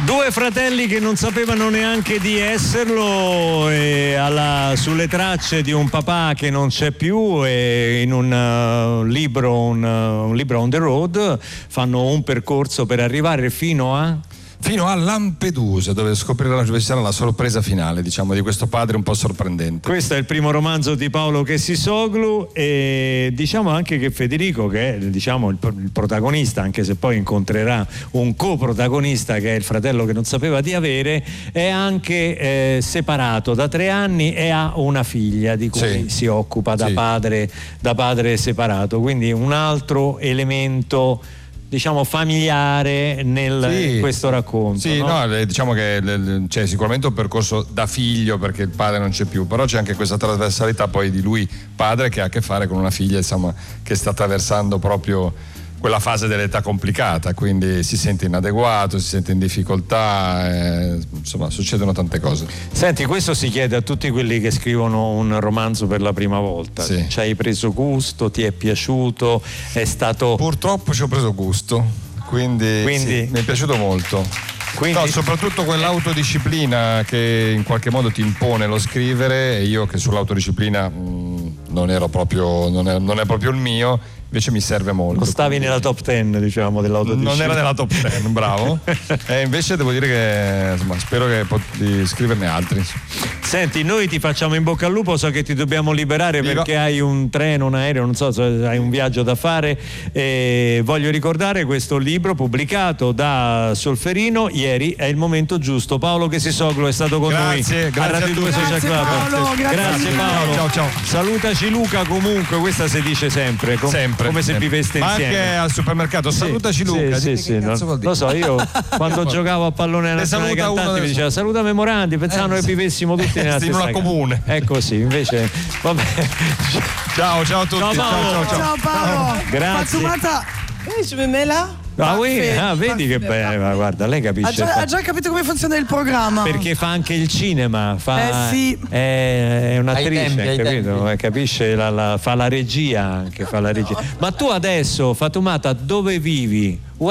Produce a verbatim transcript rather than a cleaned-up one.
Due fratelli che non sapevano neanche di esserlo, e alla, sulle tracce di un papà che non c'è più, e in un uh, libro un, uh, un libro on the road fanno un percorso per arrivare fino a fino a Lampedusa, dove scoprirà dove sarà la sorpresa finale, diciamo, di questo padre un po' sorprendente. Questo è il primo romanzo di Paolo Kessisoglu, e diciamo anche che Federico, che è diciamo il, il protagonista, anche se poi incontrerà un coprotagonista che è il fratello che non sapeva di avere, è anche eh, separato da tre anni e ha una figlia di cui sì. si occupa da, sì. padre, da padre separato, quindi un altro elemento diciamo familiare nel sì. in questo racconto. Sì, no? no, diciamo che c'è sicuramente un percorso da figlio, perché il padre non c'è più, però c'è anche questa trasversalità poi di lui padre che ha a che fare con una figlia, insomma, che sta attraversando proprio quella fase dell'età complicata, quindi si sente inadeguato, si sente in difficoltà, eh, insomma succedono tante cose. Senti, questo si chiede a tutti quelli che scrivono un romanzo per la prima volta. Sì. Ci hai preso gusto, ti è piaciuto, è stato... Purtroppo ci ho preso gusto, quindi, quindi... Sì, mi è piaciuto molto. Quindi... No, soprattutto quell'autodisciplina che in qualche modo ti impone lo scrivere, e io che sull'autodisciplina mh, non ero proprio, non è, non è proprio il mio, invece mi serve molto. Non stavi quindi... nella top ten, diciamo, dell'autodisciplina. Non era nella top ten, bravo. E invece devo dire che insomma, spero che pot- di scriverne altri. Senti, noi ti facciamo in bocca al lupo, so che ti dobbiamo liberare Viva. perché hai un treno, un aereo, non so, hai un viaggio da fare, e voglio ricordare questo libro pubblicato da Solferino ieri, È il momento giusto. Paolo Kessisoglu è stato con grazie, noi grazie a Radio due Social Club. Paolo, grazie, grazie Paolo. Ciao ciao. Salutaci Luca, comunque questa si dice sempre, com- sempre come se sempre. viveste Ma insieme. anche al supermercato, sì, salutaci Luca. Sì, sì, sì, no, lo so, io quando giocavo a pallone alla nazionale cantanti mi diceva salutami Morandi, pensavano eh, che vivessimo tutti nella stessa una comune. È così, invece vabbè. Ciao ciao a tutti. Ciao Paolo. Ciao, ciao, ciao Paolo. Grazie. Fatumata. Eh, je me mets là. Ah, oui, ah, vedi che bella, guarda, lei capisce. Ha già, ha già capito come funziona il programma. Perché fa anche il cinema, fa, eh sì. è, è un'attrice, ai tempi, ai capito? tempi. Capisce, la, la, fa la regia anche, fa la regia. Ma tu adesso, Fatumata, dove vivi?